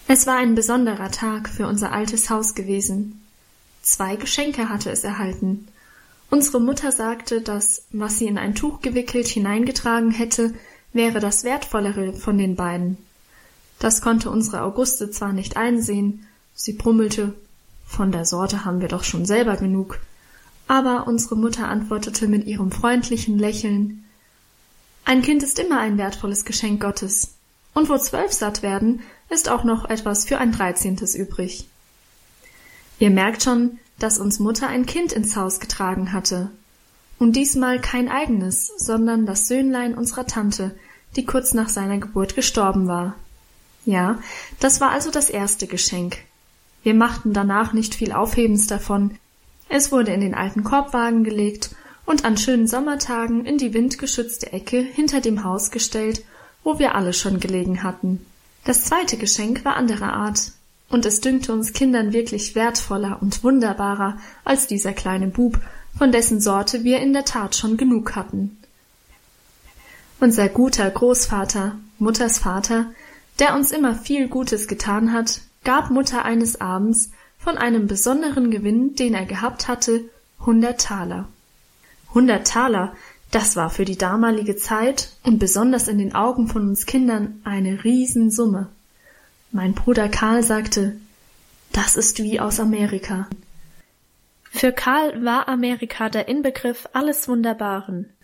Es war ein besonderer Tag für unser altes Haus gewesen. 2 Geschenke hatte es erhalten. Unsere Mutter sagte, dass, was sie in ein Tuch gewickelt hineingetragen hätte, wäre das Wertvollere von den beiden. Das konnte unsere Auguste zwar nicht einsehen, sie brummelte, von der Sorte haben wir doch schon selber genug, aber unsere Mutter antwortete mit ihrem freundlichen Lächeln: Ein Kind ist immer ein wertvolles Geschenk Gottes, und wo 12 satt werden, ist auch noch etwas für ein 13. übrig. Ihr merkt schon, dass uns Mutter ein Kind ins Haus getragen hatte. Und diesmal kein eigenes, sondern das Söhnlein unserer Tante, die kurz nach seiner Geburt gestorben war. Ja, das war also das erste Geschenk. Wir machten danach nicht viel Aufhebens davon. Es wurde in den alten Korbwagen gelegt und an schönen Sommertagen in die windgeschützte Ecke hinter dem Haus gestellt, wo wir alle schon gelegen hatten. Das zweite Geschenk war anderer Art, und es dünkte uns Kindern wirklich wertvoller und wunderbarer als dieser kleine Bub, von dessen Sorte wir in der Tat schon genug hatten. Unser guter Großvater, Mutters Vater, der uns immer viel Gutes getan hat, gab Mutter eines Abends von einem besonderen Gewinn, den er gehabt hatte, 100 Taler. 100 Taler, das war für die damalige Zeit und besonders in den Augen von uns Kindern eine Riesensumme. Mein Bruder Karl sagte: Das ist wie aus Amerika. Für Karl war Amerika der Inbegriff alles Wunderbaren.